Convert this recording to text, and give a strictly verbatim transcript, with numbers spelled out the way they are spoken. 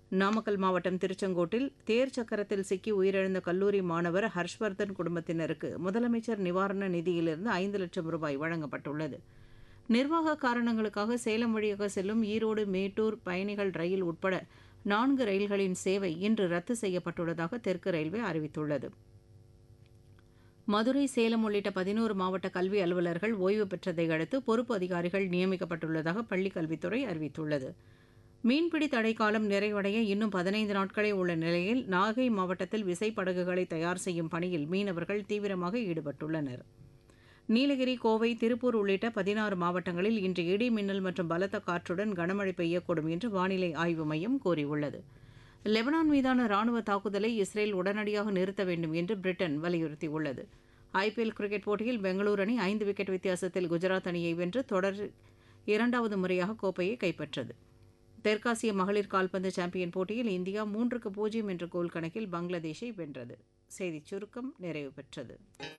நாமக்கல் மாவட்டம் திருச்செங்கோட்டில் தேர் சக்கரத்தில் சிக்கி உயிரிழந்த கல்லூரி மாணவர் ஹர்ஷ்வர்தன் குடும்பத்தினருக்கு முதலமைச்சர் நிவாரண நிதியிலிருந்து ஐந்து லட்சம் ரூபாய் வழங்கப்பட்டுள்ளது. நிர்வாக காரணங்களுக்காக சேலம் வழியாக செல்லும் ஈரோடு மேட்டூர் பயணிகள் ரயில் உட்பட நான்கு ரயில்களின் சேவை இன்று ரத்து செய்யப்பட்டுள்ளதாக தெற்கு ரயில்வே அறிவித்துள்ளது. மதுரை, சேலம் உள்ளிட்ட பதினோரு மாவட்ட கல்வி அலுவலர்கள் ஓய்வு பெற்றதை அடுத்து பொறுப்பு அதிகாரிகள் நியமிக்கப்பட்டுள்ளதாக பள்ளிக் கல்வித்துறை அறிவித்துள்ளது. மீன்பிடி தடைக்காலம் நிறைவடைய இன்னும் பதினைந்து நாட்களே உள்ள நிலையில் நாகை மாவட்டத்தில் விசைப்படகுகளை தயார் செய்யும் பணியில் மீனவர்கள் தீவிரமாக ஈடுபட்டுள்ளனர். நீலகிரி, கோவை, திருப்பூர் உள்ளிட்ட பதினாறு மாவட்டங்களில் இன்று இடி மின்னல் மற்றும் பலத்த காற்றுடன் கனமழை பெய்யக்கூடும் என்று வானிலை ஆய்வு மையம் கூறியுள்ளது. லெபனான் மீதான ராணுவ தாக்குதலை இஸ்ரேல் உடனடியாக நிறுத்த வேண்டும் என்று பிரிட்டன் வலியுறுத்தியுள்ளது. ஐபிஎல் கிரிக்கெட் போட்டியில் பெங்களூரு அணி ஐந்து விக்கெட் வித்தியாசத்தில் குஜராத் அணியை வென்று தொடர் இரண்டாவது முறையாக கோப்பையை கைப்பற்றது. தெற்காசிய மகளிர் கால்பந்து சாம்பியன் போட்டியில் இந்தியா மூன்றுக்கு பூஜ்ஜியம் என்ற கோல் கணக்கில் பங்களாதேஷை வென்றது. செய்திச் சுருக்கம் நிறைவு பெற்றது.